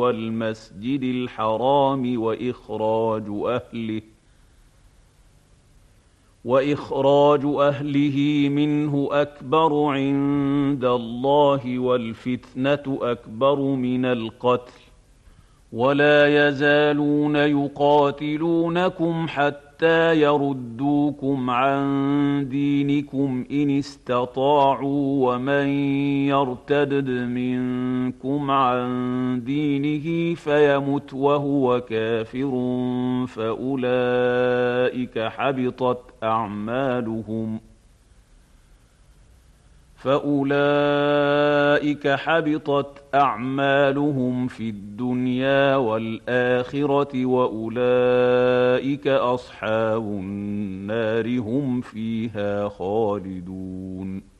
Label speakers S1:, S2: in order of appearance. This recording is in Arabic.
S1: والمسجد الحرام وإخراج أهله منه أكبر عند الله والفتنة أكبر من القتل ولا يزالون يقاتلونكم حتى يردوكم عن دينكم إن استطاعوا ومن يرتدد منكم عن دينه فيمت وهو كافر فأولئك حبطت أعمالهم في الدنيا والآخرة وأولئك أصحاب النار هم فيها خالدون.